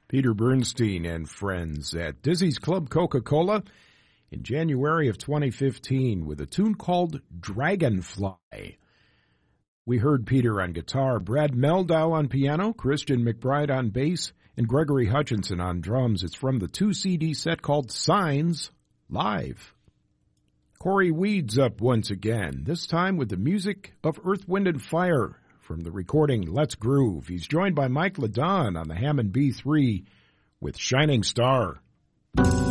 Peter Bernstein and friends at Dizzy's Club Coca-Cola in January of 2015 with a tune called Dragonfly. We heard Peter on guitar, Brad Meldau on piano, Christian McBride on bass, and Gregory Hutchinson on drums. It's from the 2-CD set called Signs Live. Corey Weeds up once again, this time with the music of Earth, Wind & Fire from the recording Let's Groove. He's joined by Mike LeDon on the Hammond B3 with Shining Star.